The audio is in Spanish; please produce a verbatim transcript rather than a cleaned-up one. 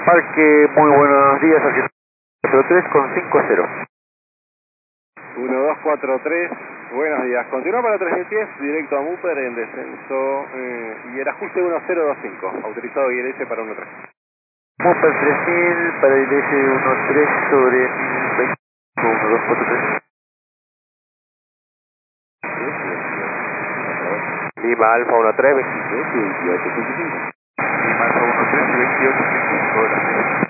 Parque, muy buenos días, hacia cero tres con cinco cero. uno dos cuatro tres, buenos días. Continúa para tres mil pies, directo a Mupper en descenso eh, y el ajuste uno cero dos cinco, autorizado I L S para uno tres. Mupper tres mil para I L S uno tres sobre mil veinte, uno dos cuatro tres. Lima Alfa uno tres, veintiocho, veintiocho, Lima Alfa uno tres, veintiocho, veinticinco, gracias.